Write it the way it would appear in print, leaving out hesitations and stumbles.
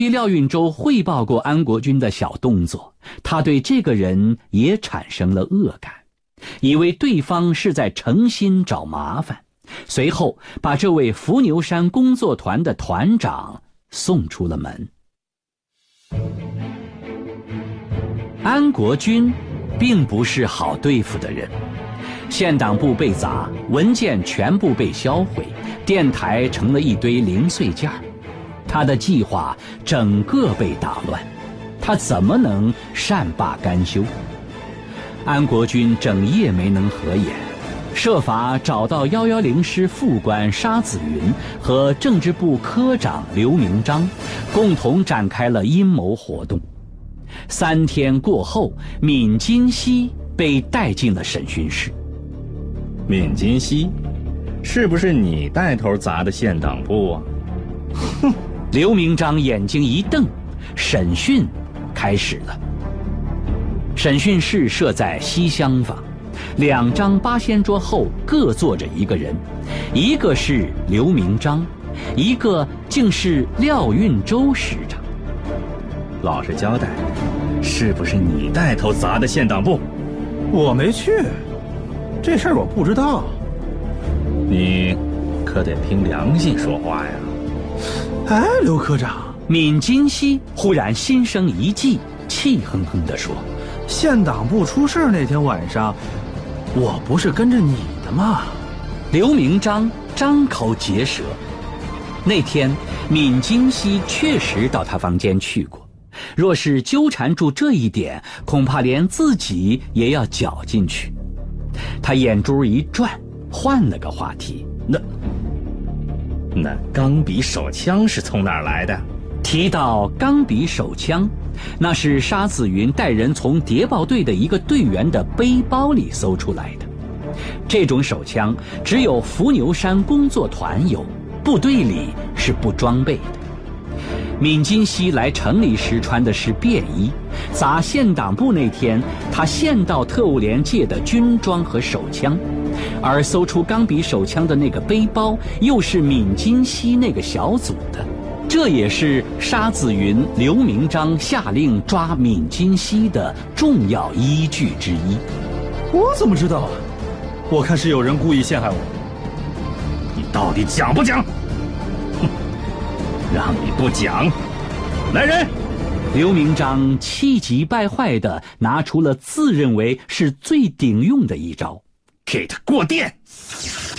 廖运周汇报过安国君的小动作，他对这个人也产生了恶感，以为对方是在诚心找麻烦，随后把这位伏牛山工作团的团长送出了门。安国君并不是好对付的人，县党部被砸，文件全部被销毁，电台成了一堆零碎件，他的计划整个被打乱，他怎么能善罢甘休？安国君整夜没能合眼，设法找到110师副官沙子云和政治部科长刘明章，共同展开了阴谋活动。3天过后，闵金熙被带进了审讯室。 闵金熙，是不是你带头砸的县党部啊？ 哼！刘明章眼睛一瞪，审讯开始了。审讯室设在西厢房，2张八仙桌后各坐着一个人，一个是刘明章，一个竟是廖运周师长。 老实交代，是不是你带头砸的县党部？ 我没去，这事儿我不知道。 你可得凭良心说话呀。 哎，刘科长， 闵金熙忽然心生一计，气哼哼地说： 县党部出事那天晚上，我不是跟着你的吗？ 刘明章张口结舌。那天闵金熙确实到他房间去过，若是纠缠住这一点，恐怕连自己也要搅进去。他眼珠一转，换了个话题。 那钢笔手枪是从哪儿来的？ 提到钢笔手枪，那是沙子云带人从谍报队的一个队员的背包里搜出来的。这种手枪只有伏牛山工作团有，部队里是不装备的。闵金熙来城里时穿的是便衣，砸县党部那天他现到特务连借的军装和手枪，而搜出钢笔手枪的那个背包又是闵金熙那个小组的，这也是沙子云、刘明章下令抓闵金熙的重要依据之一。 我怎么知道啊？我看是有人故意陷害我。 你到底讲不讲？让你不讲，来人！ 刘明章气急败坏地拿出了自认为是最顶用的一招， 给他过电。